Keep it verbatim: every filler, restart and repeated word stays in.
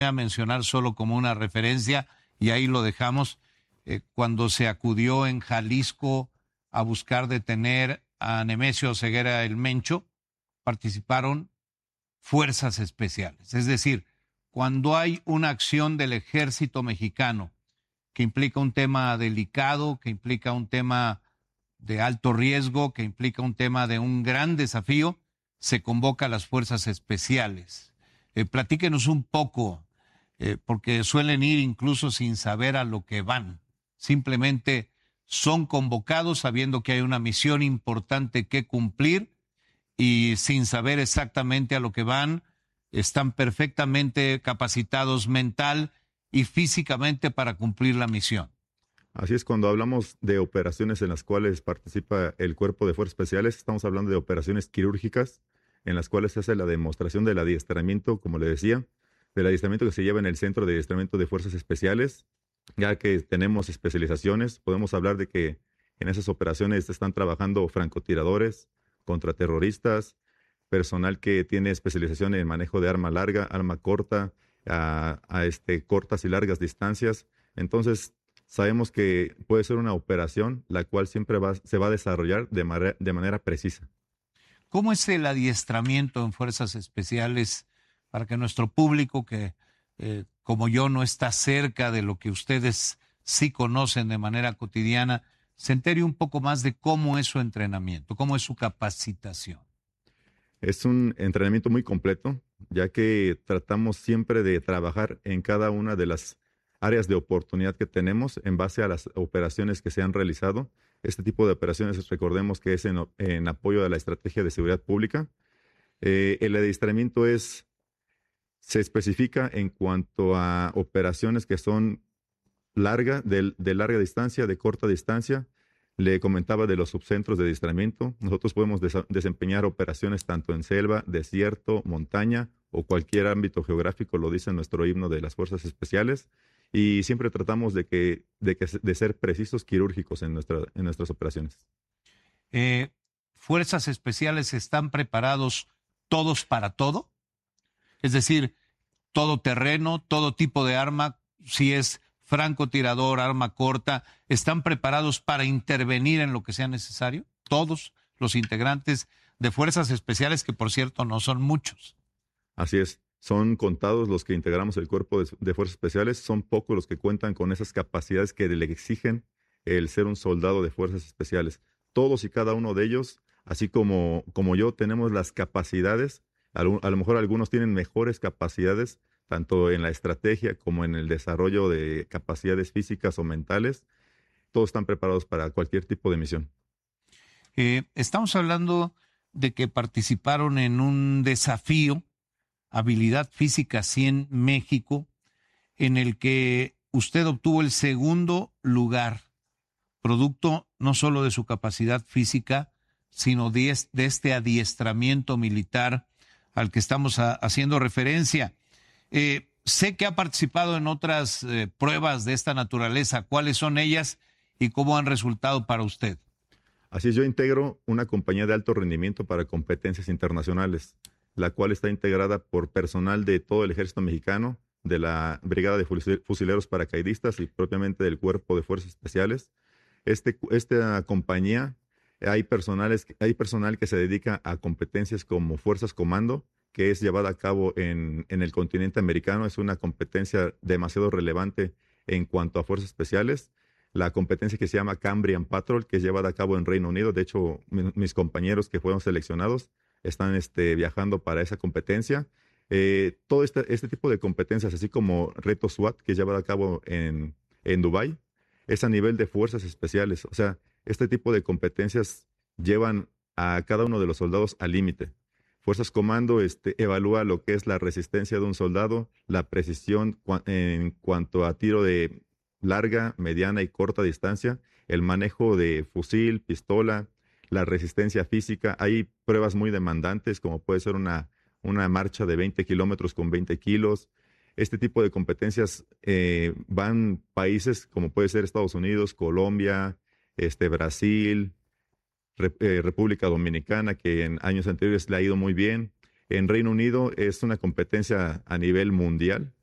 a mencionar solo como una referencia, y ahí lo dejamos, eh, cuando se acudió en Jalisco a buscar detener a Nemesio Ceguera el Mencho, participaron fuerzas especiales. Es decir, cuando hay una acción del ejército mexicano que implica un tema delicado, que implica un tema de alto riesgo, que implica un tema de un gran desafío, se convoca a las fuerzas especiales. Eh, platíquenos un poco, eh, porque suelen ir incluso sin saber a lo que van. Simplemente son convocados sabiendo que hay una misión importante que cumplir y sin saber exactamente a lo que van, están perfectamente capacitados mental y físicamente para cumplir la misión. Así es, cuando hablamos de operaciones en las cuales participa el Cuerpo de Fuerzas Especiales, estamos hablando de operaciones quirúrgicas en las cuales se hace la demostración del adiestramiento, como le decía, del adiestramiento que se lleva en el Centro de Adiestramiento de Fuerzas Especiales, ya que tenemos especializaciones. Podemos hablar de que en esas operaciones están trabajando francotiradores, contraterroristas, personal que tiene especialización en manejo de arma larga, arma corta, a, a este, cortas y largas distancias. Entonces, sabemos que puede ser una operación la cual siempre va, se va a desarrollar de, manera, de manera precisa. ¿Cómo es el adiestramiento en fuerzas especiales para que nuestro público, que eh, como yo no está cerca de lo que ustedes sí conocen de manera cotidiana, se entere un poco más de cómo es su entrenamiento, cómo es su capacitación? Es un entrenamiento muy completo, ya que tratamos siempre de trabajar en cada una de las áreas de oportunidad que tenemos en base a las operaciones que se han realizado. Este tipo de operaciones, recordemos que es en, en apoyo a la estrategia de seguridad pública. Eh, el adiestramiento es, se especifica en cuanto a operaciones que son larga, de, de larga distancia, de corta distancia. Le comentaba de los subcentros de adiestramiento. Nosotros podemos des- desempeñar operaciones tanto en selva, desierto, montaña o cualquier ámbito geográfico, lo dice nuestro himno de las Fuerzas Especiales. Y siempre tratamos de, que, de, que, de ser precisos quirúrgicos en, nuestra, en nuestras operaciones. Eh, ¿Fuerzas especiales están preparados todos para todo? Es decir, todo terreno, todo tipo de arma, si es francotirador, arma corta, ¿están preparados para intervenir en lo que sea necesario? Todos los integrantes de fuerzas especiales, que por cierto no son muchos. Así es. Son contados los que integramos el cuerpo de, de fuerzas especiales, son pocos los que cuentan con esas capacidades que le exigen el ser un soldado de fuerzas especiales. Todos y cada uno de ellos, así como, como yo, tenemos las capacidades, a lo, a lo mejor algunos tienen mejores capacidades, tanto en la estrategia como en el desarrollo de capacidades físicas o mentales. Todos están preparados para cualquier tipo de misión. Eh, estamos hablando de que participaron en un desafío, Habilidad Física cien México, en el que usted obtuvo el segundo lugar, producto no solo de su capacidad física, sino de, de este adiestramiento militar al que estamos a, haciendo referencia. Eh, sé que ha participado en otras eh, pruebas de esta naturaleza. ¿Cuáles son ellas y cómo han resultado para usted? Así es, yo integro una compañía de alto rendimiento para competencias internacionales, la cual está integrada por personal de todo el ejército mexicano, de la Brigada de Fusileros Paracaidistas y propiamente del Cuerpo de Fuerzas Especiales. Este, esta compañía, hay, personales, hay personal que se dedica a competencias como Fuerzas Comando, que es llevada a cabo en, en el continente americano. Es una competencia demasiado relevante en cuanto a Fuerzas Especiales. La competencia que se llama Cambrian Patrol, que es llevada a cabo en Reino Unido. De hecho, mi, mis compañeros que fueron seleccionados están este, viajando para esa competencia. Eh, todo este, este tipo de competencias, así como Reto SWAT, que es llevado a cabo en, en Dubái, es a nivel de fuerzas especiales. O sea, este tipo de competencias llevan a cada uno de los soldados al límite. Fuerzas Comando este, evalúa lo que es la resistencia de un soldado, la precisión cua- en cuanto a tiro de larga, mediana y corta distancia, el manejo de fusil, pistola, la resistencia física. Hay pruebas muy demandantes, como puede ser una, una marcha de veinte kilómetros con veinte kilos. Este tipo de competencias eh, van países como puede ser Estados Unidos, Colombia, este, Brasil, Re- eh, República Dominicana, que en años anteriores le ha ido muy bien. En Reino Unido es una competencia a nivel mundial,